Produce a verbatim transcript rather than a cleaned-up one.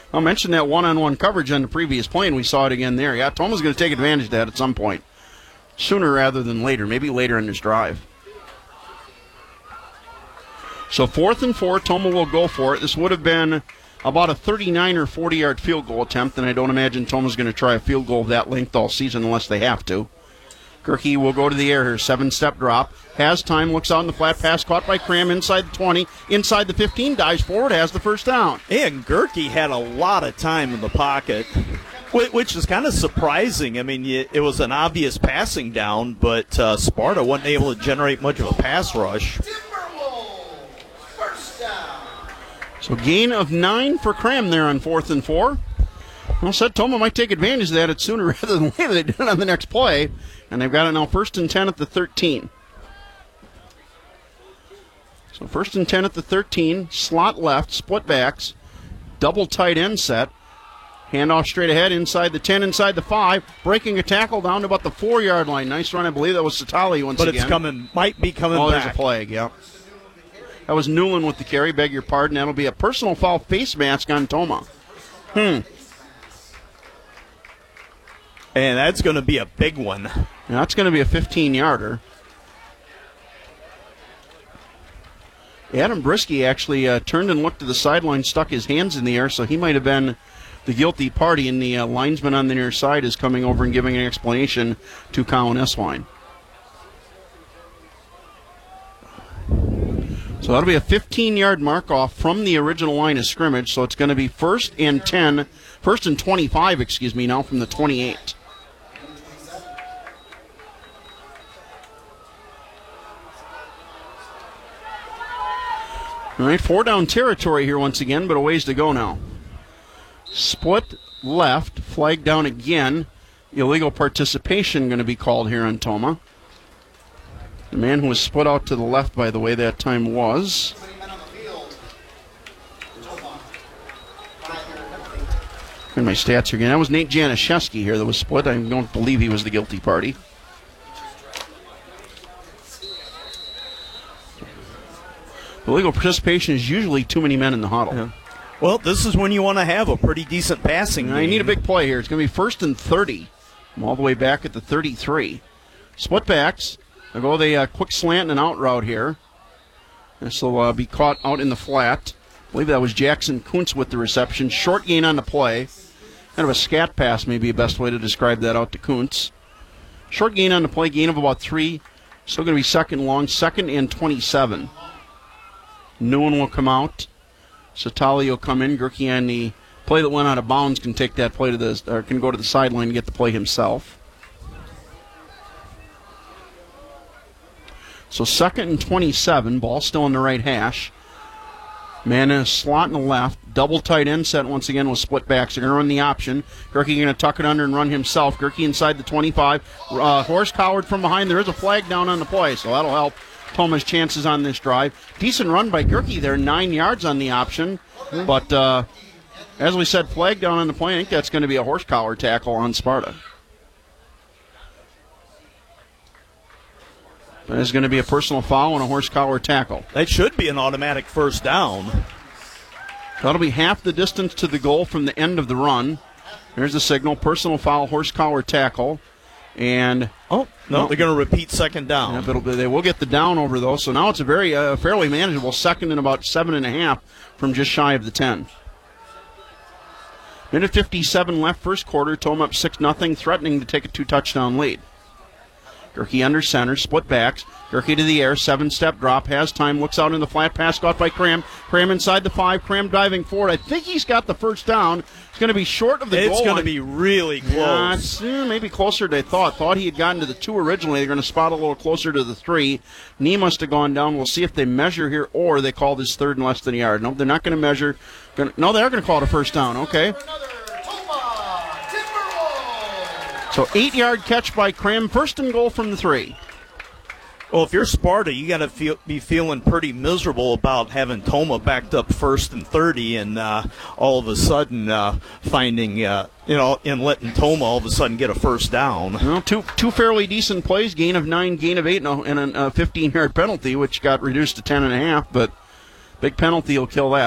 I'll mention that one-on-one coverage on the previous play, and we saw it again there. Yeah, Toma's going to take advantage of that at some point. Sooner rather than later, maybe later in this drive. So fourth and four, Toma will go for it. This would have been about a thirty-nine or forty-yard field goal attempt, and I don't imagine Toma's going to try a field goal of that length all season unless they have to. Gerke will go to the air here, seven-step drop. Has time, looks out in the flat pass, caught by Cram inside the twenty, inside the fifteen, dives forward, has the first down. And Gerke had a lot of time in the pocket, which is kind of surprising. I mean, it was an obvious passing down, but uh, Sparta wasn't able to generate much of a pass rush. So gain of nine for Cram there on fourth and four. Well, said Toma might take advantage of that at sooner rather than later. They did it on the next play, and they've got it now first and ten at the thirteen. So first and ten at the thirteen, slot left, split backs, double tight end set. Handoff straight ahead, inside the ten, inside the five, breaking a tackle down to about the four-yard line. Nice run, I believe that was Satali once but again. But it's coming, might be coming oh, back. Oh, there's a flag, yeah. That was Newland with the carry, beg your pardon. That'll be a personal foul face mask on Toma. Hmm. And that's going to be a big one. Yeah, that's going to be a fifteen-yarder. Adam Brisky actually uh, turned and looked to the sideline, stuck his hands in the air, so he might have been the guilty party, and the uh, linesman on the near side is coming over and giving an explanation to Colin Eswine. So that'll be a fifteen-yard mark-off from the original line of scrimmage, so it's going to be first and ten, first and twenty-five, excuse me, now from the twenty-eight. All right, four down territory here once again, but a ways to go now. Split left, flag down again. Illegal participation going to be called here on Toma. The man who was split out to the left, by the way, that time was... In my stats here again. That was Nate Januszewski here that was split. I don't believe he was the guilty party. Illegal participation is usually too many men in the huddle. Yeah. Well, this is when you want to have a pretty decent passing game. I need a big play here. It's going to be first and thirty. I'm all the way back at the thirty-three. Split backs. They'll go the uh, quick slant and out route here. This will uh, be caught out in the flat. I believe that was Jackson Kuntz with the reception. Short gain on the play. Kind of a scat pass, maybe a best way to describe that out to Kuntz. Short gain on the play, gain of about three. Still going to be second long, second and twenty-seven. No one will come out. Satali will come in. Gerke on the play that went out of bounds can take that play to the, or can go to the sideline and get the play himself. So second and twenty-seven, ball still in the right hash. Man in a slot in the left. Double tight end set once again with split backs. They're going to run the option. Gerke going to tuck it under and run himself. Gerke inside the twenty-five. Uh, Horst Coward from behind. There is a flag down on the play, so that'll help Toma's chances on this drive. Decent run by Gerke there, nine yards on the option. But uh, as we said, flag down on the play. I think that's going to be a Horst Coward tackle on Sparta. That is going to be a personal foul and a Horst Coward tackle. That should be an automatic first down. That'll be half the distance to the goal from the end of the run. There's the signal. Personal foul, Horst Coward tackle. And oh no, no. They're going to repeat second down. Yeah, but they will get the down over though. So now it's a very uh, fairly manageable second and about seven and a half from just shy of the ten. Minute fifty-seven left, first quarter. Toma up six nothing, threatening to take a two-touchdown lead. Gerke under center, split backs. Gerke to the air, seven-step drop, has time, looks out in the flat, pass caught by Cram. Cram inside the five, Cram diving forward. I think he's got the first down. It's going to be short of the it's goal. It's going to be really close. Yeah, it's, eh, maybe closer than they thought. Thought he had gotten to the two originally. They're going to spot a little closer to the three. Knee must have gone down. We'll see if they measure here or they call this third and less than a yard. No, they're not going to measure. Gonna, no, they're going to call it a first down. Okay. So eight-yard catch by Cram, first and goal from the three. Well, if you're Sparta, you got to feel, be feeling pretty miserable about having Toma backed up first and thirty, and uh, all of a sudden uh, finding, uh, you know, and letting Toma all of a sudden get a first down. Well, two two fairly decent plays, gain of nine, gain of eight, and a fifteen-yard penalty, which got reduced to ten and a half. But big penalty will kill that.